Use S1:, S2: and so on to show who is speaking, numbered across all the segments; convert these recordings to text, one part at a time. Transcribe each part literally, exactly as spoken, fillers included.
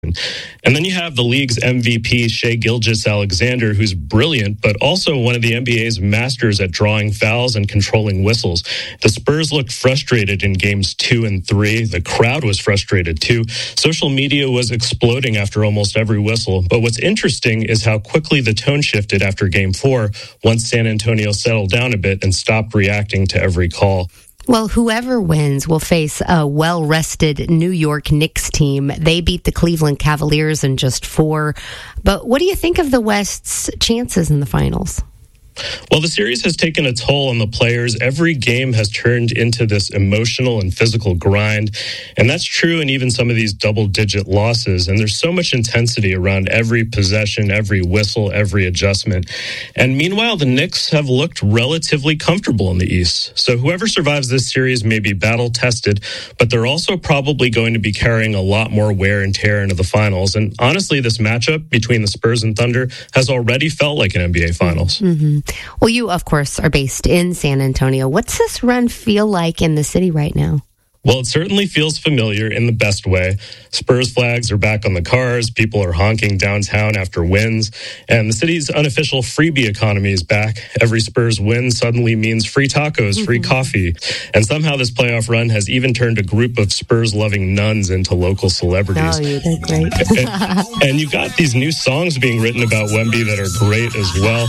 S1: And then you have the league's M V P, Shai Gilgeous-Alexander, who's brilliant, but also one of the N B A's masters at drawing fouls and controlling whistles. The Spurs looked frustrated in games two and three. The crowd was frustrated too. Social media was exploding after almost every whistle. But what's interesting is how quickly the tone shifted after game four, once San Antonio settled down a bit and stopped reacting to every call.
S2: Well, whoever wins will face a well-rested New York Knicks team. They beat the Cleveland Cavaliers in just four. But what do you think of the West's chances in the finals?
S1: Well, the series has taken a toll on the players. Every game has turned into this emotional and physical grind. And that's true in even some of these double-digit losses. And there's so much intensity around every possession, every whistle, every adjustment. And meanwhile, the Knicks have looked relatively comfortable in the East. So whoever survives this series may be battle-tested, but they're also probably going to be carrying a lot more wear and tear into the finals. And honestly, this matchup between the Spurs and Thunder has already felt like an N B A Finals.
S2: Mm-hmm. Well, you, of course, are based in San Antonio. What's this run feel like in the city right now?
S1: Well, it certainly feels familiar in the best way. Spurs flags are back on the cars. People are honking downtown after wins. And the city's unofficial freebie economy is back. Every Spurs win suddenly means free tacos, mm-hmm. free coffee. And somehow this playoff run has even turned a group of Spurs-loving nuns into local celebrities.
S2: Oh, they're great.
S1: and, and you've got these new songs being written about Wemby that are great as well.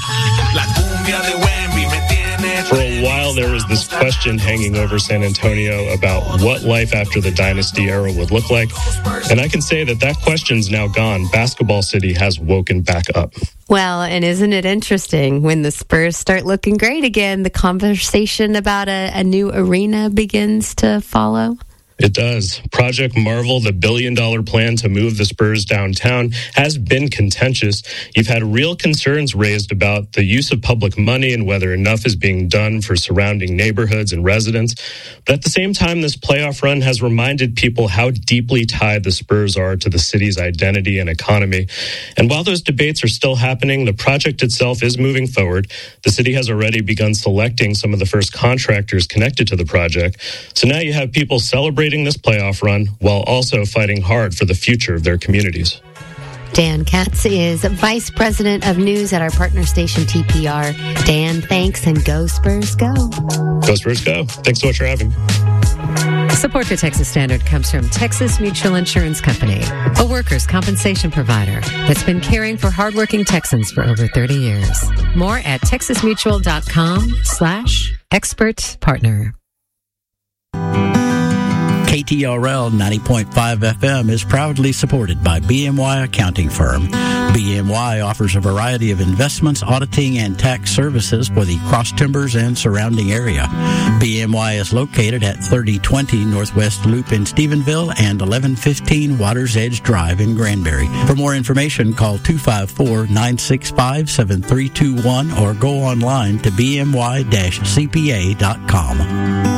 S1: For a while, there was this question hanging over San Antonio about what life after the dynasty era would look like. And I can say that that question's now gone. Basketball City has woken back up.
S2: Well, and isn't it interesting when the Spurs start looking great again, the conversation about a, a new arena begins to follow?
S1: It does. Project Marvel, the billion-dollar plan to move the Spurs downtown, has been contentious. You've had real concerns raised about the use of public money and whether enough is being done for surrounding neighborhoods and residents. But at the same time, this playoff run has reminded people how deeply tied the Spurs are to the city's identity and economy. And while those debates are still happening, the project itself is moving forward. The city has already begun selecting some of the first contractors connected to the project. So now you have people celebrating this playoff run while also fighting hard for the future of their communities.
S2: Dan Katz is Vice President of News at our partner station T P R. Dan, thanks, and go Spurs, go.
S1: Go Spurs, go. Thanks so much for having me.
S3: Support for Texas Standard comes from Texas Mutual Insurance Company, a workers' compensation provider that's been caring for hardworking Texans for over thirty years. More at texasmutual.com slash expert partner.
S4: K T R L ninety point five F M is proudly supported by B M Y Accounting Firm. B M Y offers a variety of investments, auditing, and tax services for the Cross Timbers and surrounding area. B M Y is located at thirty twenty Northwest Loop in Stephenville and eleven fifteen Waters Edge Drive in Granbury. For more information, call two five four, nine six five, seven three two one or go online to b m y dash c p a dot com.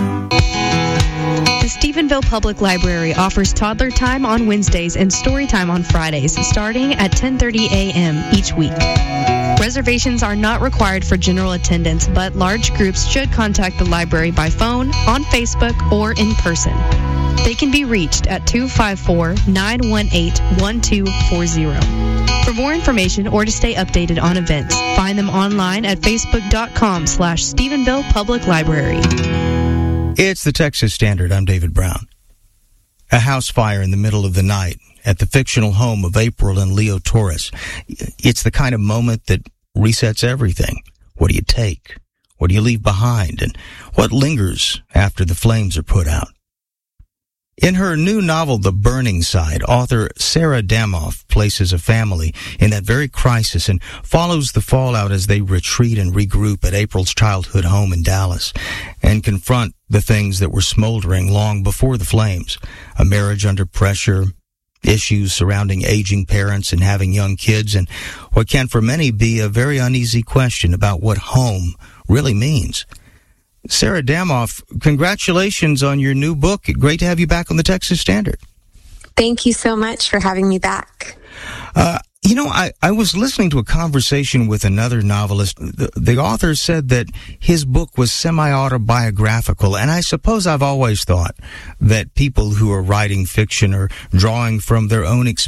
S5: The Stephenville Public Library offers toddler time on Wednesdays and story time on Fridays, starting at ten thirty a.m. each week. Reservations are not required for general attendance, but large groups should contact the library by phone, on Facebook, or in person. They can be reached at two five four, nine one eight, one two four zero. For more information or to stay updated on events, find them online at facebook.com slash Stephenville Public Library.
S6: It's the Texas Standard. I'm David Brown. A house fire in the middle of the night at the fictional home of April and Leo Torres. It's the kind of moment that resets everything. What do you take? What do you leave behind? And what lingers after the flames are put out? In her new novel, The Burning Side, author Sarah Damoff places a family in that very crisis and follows the fallout as they retreat and regroup at April's childhood home in Dallas and confront the things that were smoldering long before the flames. A marriage under pressure, issues surrounding aging parents and having young kids, and what can for many be a very uneasy question about what home really means. Sarah Damoff, congratulations on your new book. Great to have you back on the Texas Standard.
S7: Thank you so much for having me back.
S6: Uh, You know, I, I was listening to a conversation with another novelist. The, the author said that his book was semi-autobiographical, and I suppose I've always thought that people who are writing fiction are drawing from their own experience.